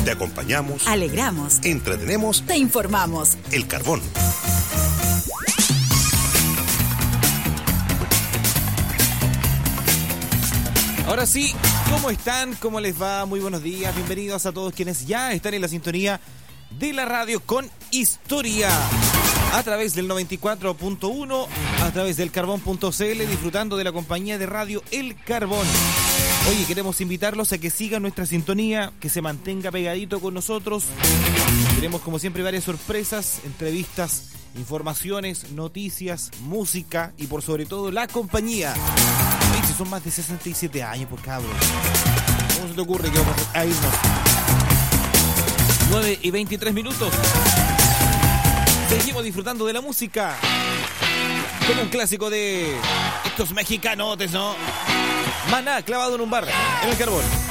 Te acompañamos, alegramos, entretenemos, te informamos. El Carbón. Ahora sí, ¿cómo están? ¿Cómo les va? Muy buenos días, bienvenidos a todos quienes ya están en la sintonía de la radio con historia. A través del 94.1, a través del carbón.cl, disfrutando de la compañía de radio El Carbón. Oye, queremos invitarlos a que sigan nuestra sintonía, que se mantenga pegadito con nosotros. Tenemos como siempre varias sorpresas, entrevistas, informaciones, noticias, música y por sobre todo la compañía. Si son más de 67 años, pues cabrón. ¿Cómo se te ocurre que vamos a irnos? 9:23. Seguimos disfrutando de la música. Como un clásico de estos mexicanotes, ¿no? Maná, clavado en un bar, en El Carbón.